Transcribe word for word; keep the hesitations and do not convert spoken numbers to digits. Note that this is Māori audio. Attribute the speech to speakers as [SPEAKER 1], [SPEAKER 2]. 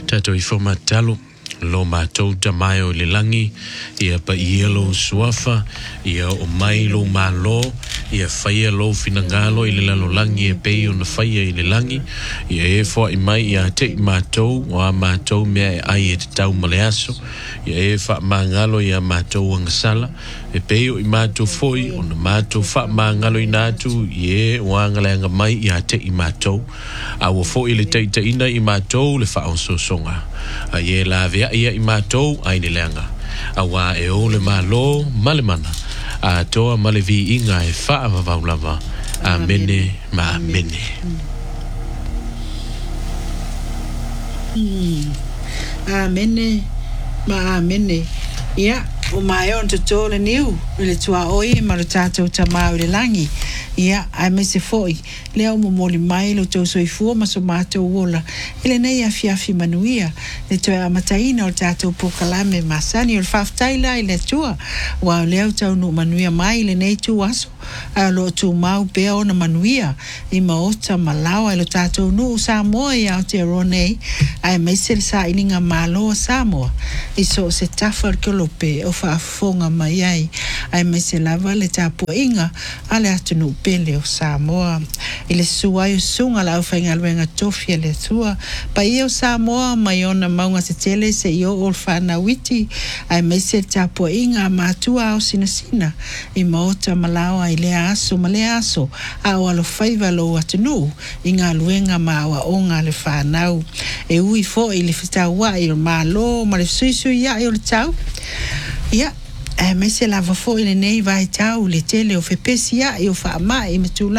[SPEAKER 1] Tato i forma talo lo mātou tamayo le langi ia pa ia lo suafa ia o mai lo malo ia whaia lo finangalo i le lalo langi e pei o na whaia i le langi ia e fwa i mai ia te i mātou o a mātou mea e ai e te tau maleaso ia e wha mangalo ia mātou angasala e pei o i mātou foi o na mātou wha mangalo i nātu i e o angalenga mai ia te i mātou a o foi le teita ina i mātou le wha o sosonga a ye la vea ia i mātou ai ni leanga a wā e o le malo malemana a toa malevi inga e wha vavau lava a mene ma mene
[SPEAKER 2] a mene ma mene ia o mai on te tole niu le tua oi ma le tātou tamau le langi ia ai me se foi le o momoli mai lo tau soifua ma so mātou wola ele nei a fiafi manuia le toi amataina o tātou pokalame masani o le whaftaila i le tua wa le au tau no manuia mai le nei tu aso a lo tu mau pea o na manuia i maota malawa i lo tātou no Samoa i au te aronei ai me se sa ininga malo Samoa i so se tafar kolope o whaafonga mai ai ai me se lava le tāpua inga ale atunu pele o Samoa i le suai o sunga la au whainga luenga tofia le tua pa i o Samoa mai ona maunga se tele se i o olfana witi ai me se tāpua inga mātua o sina sina i maota malawa i le aso ma le aso a o alo whaiva lo atunu i ngā luenga maua o ngā le whanau e ui fo i le whitaua i o malo ma le suisu ia i o le tau ia e me se lava fo i le nei vai tau le tele o whepesi ia i o wha mai i me tula